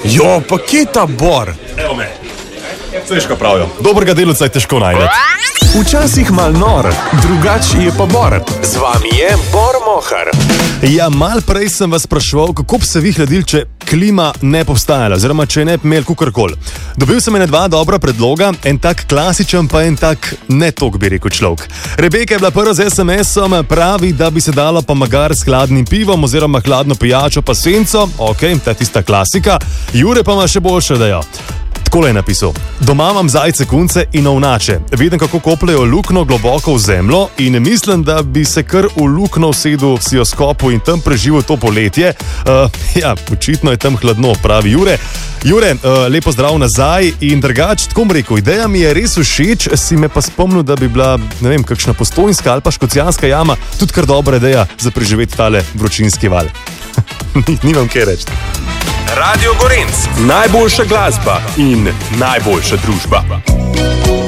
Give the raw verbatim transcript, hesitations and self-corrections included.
Jo, pa kje ta Bor? Evo me. Veš, kaj pravijo. Dobrega delavca je težko najti. Včasih mal nor, drugač je pa Bor. Z vami je Bor Mohar. Ja, mal prej sem vas spraševal, kako bi se vi hladili, če klima ne bi obstajala, oziroma če ne bi imeli kukorkoli. Dobil sem ene dva dobra predloga, en tak klasičen, pa en tak ne tok, bi rekel človek. Rebeka je bila prva z es em esom, pravi, da bi se dalo pa magar s hladnim pivom, oziroma hladno pijačo pa senco, ok, ta tista klasika. Jure pa ima še boljše, da jo. Takole je napisal: doma imam zajce, kunce in ovnače. Vidim, kako kopljajo luknjo globoko v zemljo in mislim, da bi se kar v luknjo usedel, si jo skopil in tam preživel to poletje. Uh, ja, očitno je tam hladno, pravi Jure. Jure, uh, lepo zdrav nazaj in drugač, tako bom rekel, ideja mi je res všeč, si me pa spomnil, da bi bila, ne vem, kakšna Postojnska ali pa Škocjanska jama, tudi kar dobra ideja za preživeti tale vročinski val. Nimam kaj reči. Radio Gorenc, najboljša glasba in najboljša družba.